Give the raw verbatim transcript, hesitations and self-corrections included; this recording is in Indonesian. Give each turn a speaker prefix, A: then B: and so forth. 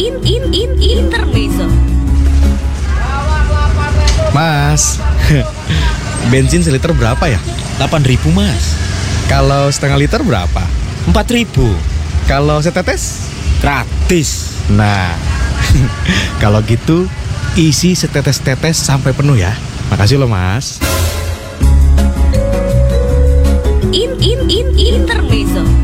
A: in in in intermezzo.
B: Mas, bensin seliter berapa ya?
C: delapan ribu mas.
B: Kalau setengah liter berapa?
C: Empat ribu.
B: Kalau setetes?
C: Gratis.
B: Nah, kalau gitu isi setetes-tetes sampai penuh ya. Makasih loh mas.
A: In in in intermezzo.